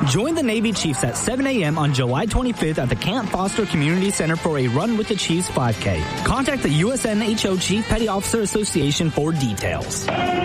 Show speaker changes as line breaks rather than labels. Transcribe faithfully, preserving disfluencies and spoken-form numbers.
Join the Navy Chiefs at seven a.m. on July twenty-fifth at the Camp Foster Community Center for a Run with the Chiefs five K. Contact the U S N H O Chief Petty Officer Association for details.